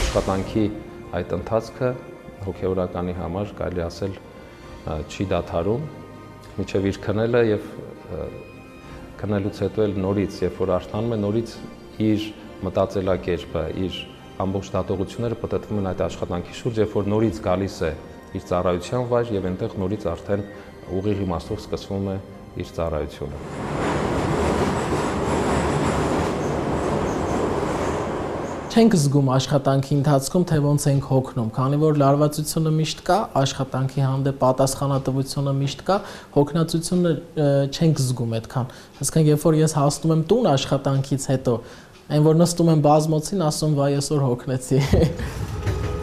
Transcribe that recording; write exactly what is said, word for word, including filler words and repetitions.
աշխատանքի այդ ընթացքը հոգևորականի համար կարելի ասել չի դադարում, մինչև իր քնելը եւ քնելուց հետո էլ նորից, երբ որ արթնանում է, նորից իր մտածելակերպը, իր ամբողջ դատողությունները պտտվում են այդ աշխատանքի շուրջ, երբ որ նորից գալիս է իր ծառայության վայր եւ այնտեղ նորից արդեն ուղիղ իմաստով սկսվում է իր ծառայությունը։ Չենք զգում աշխատանքի ընթացքում, թե ոնց ենք հոգնում, քանի որ լարվածությունը միշտ կա, աշխատանքի հանդեպ պատասխանատվությունը միշտ կա, հոգնածությունը չենք զգում այդքան։ Այսինքն, երբ որ ես հասնում եմ տուն աշխատանքից հետո, այն որ նստում եմ բազմոցին, ասում վայ, այսօր հոգնեցի։